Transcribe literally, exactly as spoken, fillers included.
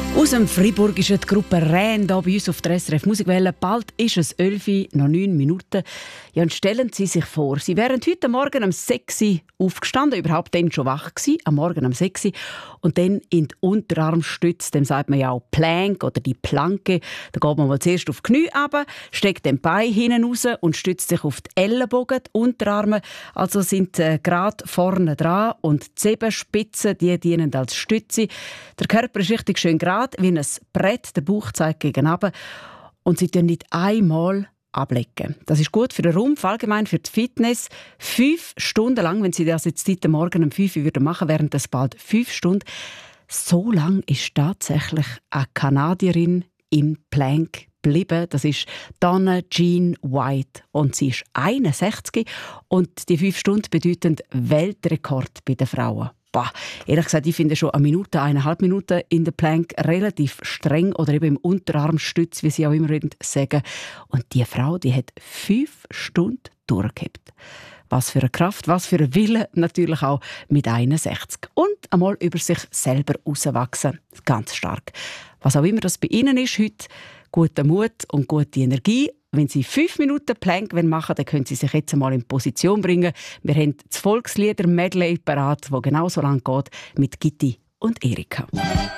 Aus dem Freiburg ist die Gruppe Rän hier bei uns auf der S R F Musikwelle. Bald ist es elf Uhr, noch neun Minuten. Ja, und stellen Sie sich vor, Sie wären heute Morgen um sechs Uhr aufgestanden, überhaupt dann schon wach gewesen, am Morgen um sechs Uhr, und dann in die Unterarmstütze, dem sagt man ja auch Plank oder die Planke. Da geht man mal zuerst auf die Knie runter, steckt den Bein hinten raus und stützt sich auf die Ellenbogen, die Unterarme, also sind äh, gerade vorne dran, und die Zehenspitzen, die dienen als Stütze. Der Körper ist richtig schön gerade, wie ein Brett, der Bauch zeigt gegen runter, und sie tun nicht einmal ablecken. Das ist gut für den Rumpf, allgemein für die Fitness. Fünf Stunden lang, wenn Sie das jetzt heute Morgen um fünf Uhr machen würden, wären das bald fünf Stunden. So lang ist tatsächlich eine Kanadierin im Plank geblieben. Das ist Donna Jean White. Und sie ist einundsechzig und die fünf Stunden bedeuten Weltrekord bei den Frauen. Bah, ehrlich gesagt, ich finde schon eine Minute, eineinhalb Minuten in der Plank relativ streng oder eben im Unterarmstütz, wie sie auch immer sagen. Und die Frau, die hat fünf Stunden durchgehabt. Was für eine Kraft, was für ein Wille, natürlich auch mit einundsechzig. Und einmal über sich selber rauswachsen. Ganz stark. Was auch immer das bei Ihnen ist heute, guten Mut und gute Energie. Wenn Sie fünf Minuten Plank machen wollen, dann können Sie sich jetzt einmal in Position bringen. Wir haben das Volkslieder-Medley parat, das genau so lang geht, mit Gitti und Erika.